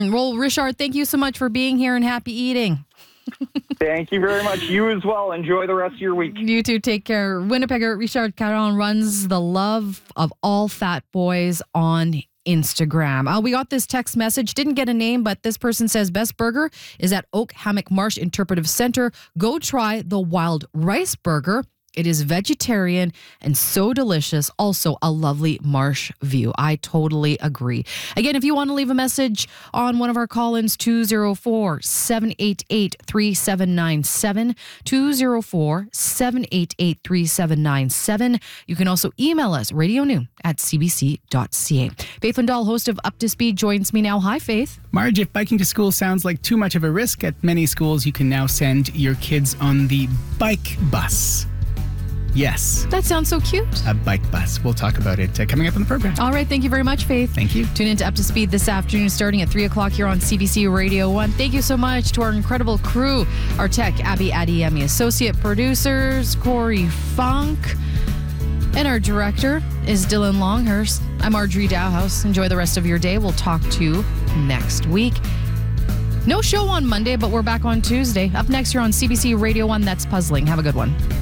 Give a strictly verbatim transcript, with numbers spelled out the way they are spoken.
Well, Richard, thank you so much for being here and happy eating. Thank you very much. You as well. Enjoy the rest of your week. You too. Take care. Winnipegger Richard Caron runs the Love of All Fat Boys on Instagram. Uh, we got this text message. Didn't get a name, but this person says best burger is at Oak Hammock Marsh Interpretive Center. Go try the Wild Rice Burger. It is vegetarian and so delicious. Also, a lovely marsh view. I totally agree. Again, if you want to leave a message on one of our call-ins, two oh four, seven eight eight, three seven nine seven, two oh four, seven eight eight, three seven nine seven. You can also email us, radio noon at c b c dot c a. Faith Lindahl, host of Up to Speed, joins me now. Hi, Faith. Marge, if biking to school sounds like too much of a risk, at many schools you can now send your kids on the bike bus. Yes. That sounds so cute. A bike bus. We'll talk about it uh, coming up on the program. All right. Thank you very much, Faith. Thank you. Tune in to Up to Speed this afternoon starting at three o'clock here on C B C Radio one. Thank you so much to our incredible crew. Our tech, Abby Adiemi. Associate producers, Corey Funk. And our director is Dylan Longhurst. I'm Marjorie Dowhouse. Enjoy the rest of your day. We'll talk to you next week. No show on Monday, but we're back on Tuesday. Up next here on C B C Radio one, That's Puzzling. Have a good one.